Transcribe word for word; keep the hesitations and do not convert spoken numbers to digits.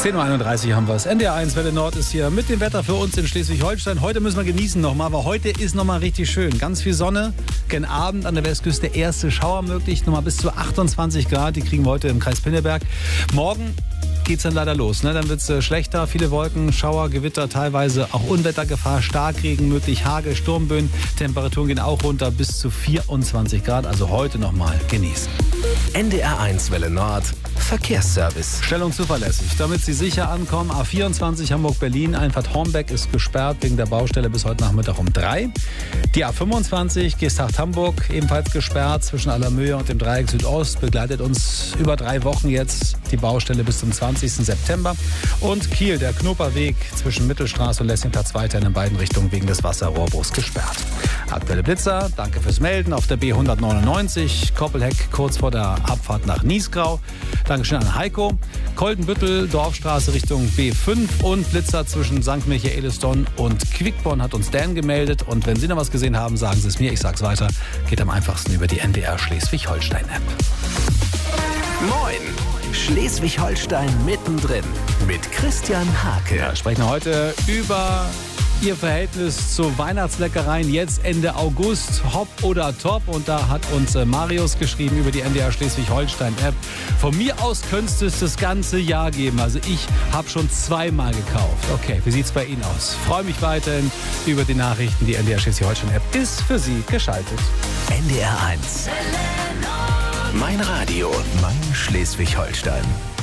zehn Uhr einunddreißig haben wir es. N D R eins Welle Nord ist hier mit dem Wetter für uns in Schleswig-Holstein. Heute müssen wir genießen nochmal, weil heute ist nochmal richtig schön. Ganz viel Sonne, gen Abend an der Westküste erste Schauer möglich. Nochmal bis zu achtundzwanzig Grad, die kriegen wir heute im Kreis Pinneberg. Morgen geht's dann leider los. Ne? Dann wird's äh, schlechter, viele Wolken, Schauer, Gewitter, teilweise auch Unwettergefahr, Starkregen möglich, Hagel, Sturmböen. Temperaturen gehen auch runter bis zu vierundzwanzig Grad. Also heute nochmal genießen. N D R eins Welle Nord Verkehrsservice. Stellung zuverlässig. Damit Sie sicher ankommen, A vierundzwanzig Hamburg-Berlin, Einfahrt Hornbeck ist gesperrt wegen der Baustelle bis heute Nachmittag um drei. Die A fünfundzwanzig Geesthacht-Hamburg ebenfalls gesperrt zwischen Allermöhe und dem Dreieck Südost. Begleitet uns über drei Wochen jetzt die Baustelle bis zum zwanzigsten September. Und Kiel, der Knoperweg zwischen Mittelstraße und Lessingplatz weiterhin in beiden Richtungen wegen des Wasserrohrbruchs gesperrt. Aktuelle Blitzer, danke fürs Melden auf der B hundertneunundneunzig, Koppelheck kurz vor der Abfahrt nach Niesgrau. Dankeschön an Heiko. Koldenbüttel, Dorfstraße Richtung B fünf und Blitzer zwischen Sankt Michaelisdonn und Quickborn hat uns Dan gemeldet. Und wenn Sie noch was gesehen haben, sagen Sie es mir, ich sag's weiter. Geht am einfachsten über die N D R Schleswig-Holstein-App. Moin! Schleswig-Holstein mittendrin mit Christian Hake. Ja, sprechen wir heute über Ihr Verhältnis zu Weihnachtsleckereien jetzt Ende August, hopp oder top. Und da hat uns äh, Marius geschrieben über die N D R Schleswig-Holstein-App. Von mir aus könntest es das ganze Jahr geben. Also ich habe schon zweimal gekauft. Okay, wie sieht's bei Ihnen aus? Freue mich weiterhin über die Nachrichten. Die N D R Schleswig-Holstein-App ist für Sie geschaltet. N D R eins. Mein Radio, mein Schleswig-Holstein.